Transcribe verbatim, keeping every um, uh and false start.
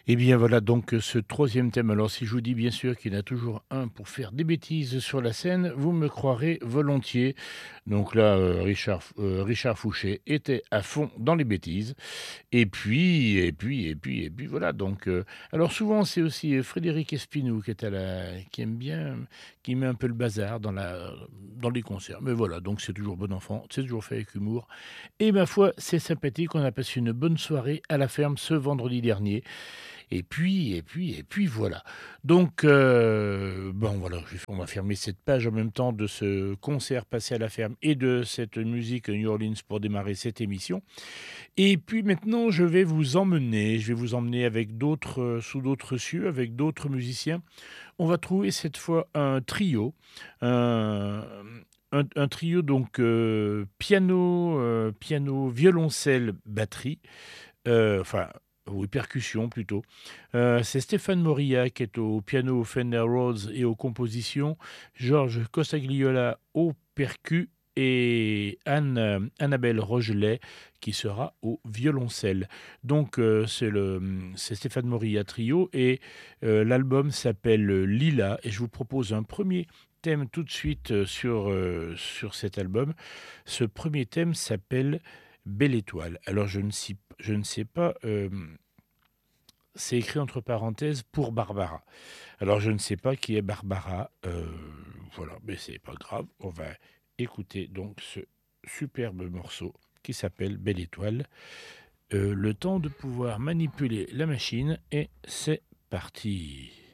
Eh bien voilà donc euh, ce troisième thème. Alors si je vous dis bien sûr qu'il y en a toujours un pour faire des bêtises sur la scène, vous me croirez volontiers. Donc là, euh, Richard, euh, Richard Fouché était à fond dans les bêtises. Et puis, et puis, et puis, et puis voilà. Donc, euh, alors souvent c'est aussi euh, Frédéric Espinou qui est à la, qui aime bien, qui met un peu le bazar dans la, dans les concerts. Mais voilà, donc c'est toujours bon enfant, c'est toujours fait avec humour. Et ma foi, c'est sympathique. On a passé une bonne soirée à la ferme ce vendredi dernier. Et puis, et puis, et puis voilà. Donc, euh, bon voilà, je- on va fermer cette page en même temps de ce concert passé à la ferme et de cette musique New Orleans pour démarrer cette émission. Et puis maintenant, je vais vous emmener, je vais vous emmener avec d'autres, euh, sous d'autres cieux, avec d'autres musiciens. On va trouver cette fois un trio, un, un- un trio donc euh, piano, euh, piano, violoncelle, batterie. Euh, enfin, oui, percussion plutôt. Euh, c'est Stéphane Moria qui est au piano Fender Rhodes et aux compositions, Georges Costagliola au percu et Anne, euh, Annabelle Rogelet qui sera au violoncelle. Donc euh, c'est le c'est Stéphane Moria trio et euh, l'album s'appelle Lila et je vous propose un premier thème tout de suite euh, sur, euh, sur cet album. Ce premier thème s'appelle Belle étoile. Alors je ne sais, je ne sais pas, euh, c'est écrit entre parenthèses pour Barbara. Alors je ne sais pas qui est Barbara. euh, voilà, mais c'est pas grave. On va écouter donc ce superbe morceau qui s'appelle Belle étoile. Euh, le temps de pouvoir manipuler la machine et c'est parti.